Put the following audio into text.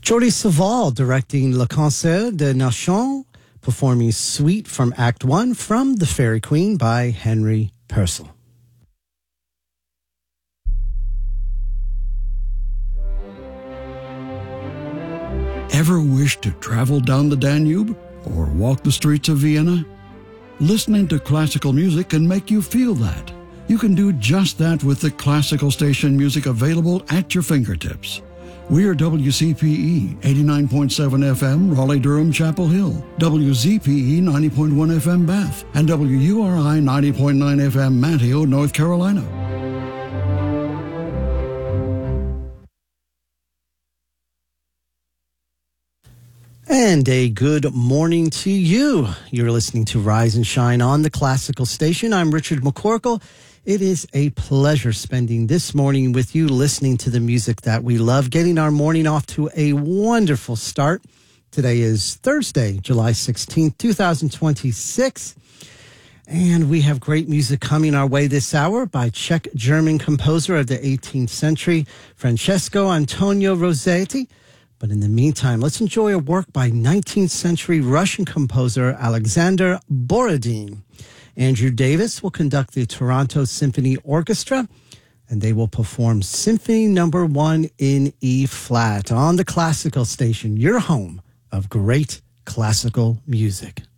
Jordi Savall directing Le Concert des Nations, performing Suite from Act 1 from The Fairy Queen by Henry Purcell. Ever wish to travel down the Danube or walk the streets of Vienna? Listening to classical music can make you feel that. You can do just that with the classical station music available at your fingertips. We are WCPE 89.7 FM, Raleigh-Durham, Chapel Hill, WZPE 90.1 FM, Bath, and WURI 90.9 FM, Manteo, North Carolina. And a good morning to you. You're listening to Rise and Shine on the Classical Station. I'm Richard McCorkle. It is a pleasure spending this morning with you, listening to the music that we love, getting our morning off to a wonderful start. Today is Thursday, July 16th, 2026. And we have great music coming our way this hour by Czech-German composer of the 18th century, Francesco Antonio Rossetti. But in the meantime, let's enjoy a work by 19th century Russian composer Alexander Borodin. Andrew Davis will conduct the Toronto Symphony Orchestra, and they will perform Symphony No. 1 in E-flat on the Classical Station, your home of great classical music.